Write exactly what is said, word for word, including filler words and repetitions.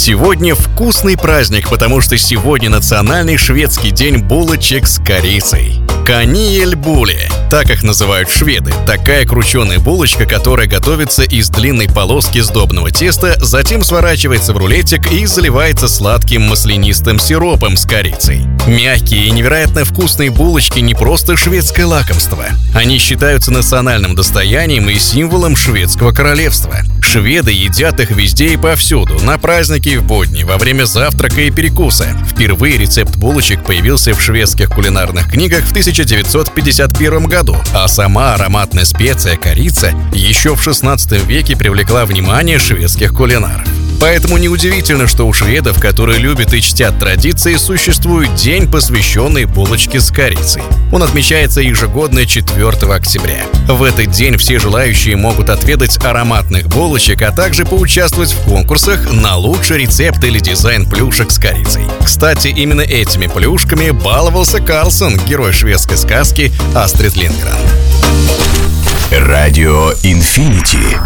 Сегодня вкусный праздник, потому что сегодня национальный шведский день булочек с корицей. Каниельбуле, так их называют шведы. Такая крученая булочка, которая готовится из длинной полоски сдобного теста, затем сворачивается в рулетик и заливается сладким маслянистым сиропом с корицей. Мягкие и невероятно вкусные булочки не просто шведское лакомство. Они считаются национальным достоянием и символом шведского королевства. Шведы едят их везде и повсюду, на праздники и в будни, во время завтрака и перекуса. Впервые рецепт булочек появился в шведских кулинарных книгах в тысяча девятьсот пятьдесят первом году, а сама ароматная специя корица еще в шестнадцатом веке привлекла внимание шведских кулинаров. Поэтому неудивительно, что у шведов, которые любят и чтят традиции, существует день, посвященный булочке с корицей. Он отмечается ежегодно четвёртого октября. В этот день все желающие могут отведать ароматных булочек, а также поучаствовать в конкурсах на лучший рецепт или дизайн плюшек с корицей. Кстати, именно этими плюшками баловался Карлсон, герой шведской сказки Астрид Лингрен. Радио Инфинити.